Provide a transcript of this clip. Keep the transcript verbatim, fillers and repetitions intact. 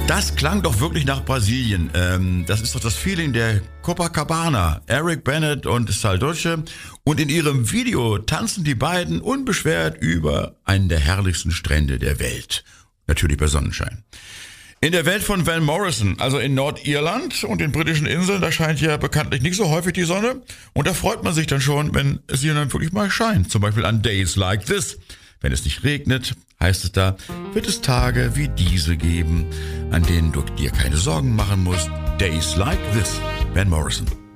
Das klang doch wirklich nach Brasilien. Ähm, das ist doch das Feeling der Copacabana. Eric Bennett und Sal Dolce. Und in ihrem Video tanzen die beiden unbeschwert über einen der herrlichsten Strände der Welt. Natürlich bei Sonnenschein. In der Welt von Van Morrison, also in Nordirland und den britischen Inseln, da scheint ja bekanntlich nicht so häufig die Sonne. Und da freut man sich dann schon, wenn sie dann wirklich mal scheint. Zum Beispiel an Days Like This. Wenn es nicht regnet, heißt es da, wird es Tage wie diese geben, an denen du dir keine Sorgen machen musst. Days Like This, Van Morrison.